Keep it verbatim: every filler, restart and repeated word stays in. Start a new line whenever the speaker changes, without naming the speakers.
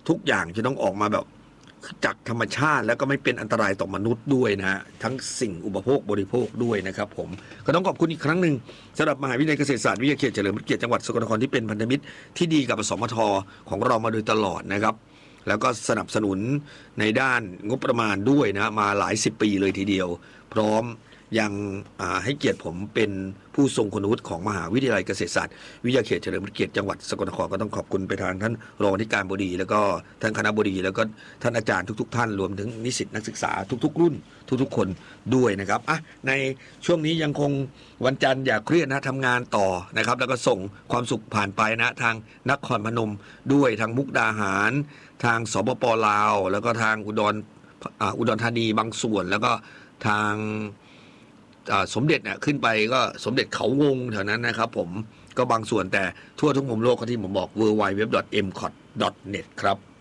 ทุกอย่างจะต้องออกมาแบบจากธรรมชาติแล้วก็ไม่เป็นอันตรายต่อมนุษย์ด้วยนะฮะทั้งสิ่งอุปโภคบริโภคด้วยนะครับผมก็ต้องขอบคุณอีกครั้งหนึ่งสำหรับมหาวิทยาลัยเกษตรศาสตร์วิทยาเขตเฉลิมพระเกียรติจังหวัดสกลนครที่เป็นพันธมิตรที่ดีกับสมทของเรามาโดยตลอดนะครับแล้วก็สนับสนุนในด้านงบประมาณด้วยนะมาหลายสิบปีเลยทีเดียวพร้อมยังให้เกียรติผมเป็นผู้ทรงคุณวุฒิของมหาวิทยาลัยเกษตรศาสตร์วิทยาเขตเฉลิมพระเกียรติจังหวัดสกลนครก็ต้องขอบคุณไปทางท่านรองอธิการบดีแล้วก็ท่านคณบดีแล้วก็ท่านอาจารย์ทุกๆท่านรวมถึงนิสิตนักศึกษาทุกๆรุ่นทุกๆคนด้วยนะครับอ่ะในช่วงนี้ยังคงวันจันทร์อย่าเครียดนะทำงานต่อนะครับแล้วก็ส่งความสุขผ่านไปนะทางนครพนมด้วยทางมุกดาหารทางสปป.ลาวแล้วก็ทางอุดรอุดรธานีบางส่วนแล้วก็ทางสมเด็จเนี่ยขึ้นไปก็สมเด็จเขาวงแถวนั้นนะครับผมก็บางส่วนแต่ทั่วทุกมุมโลกที่ผมบอก ดับเบิลยู ดับเบิลยู ดับเบิลยู ดอท เอ็ม ซี โอ ที ดอท เน็ต ครับ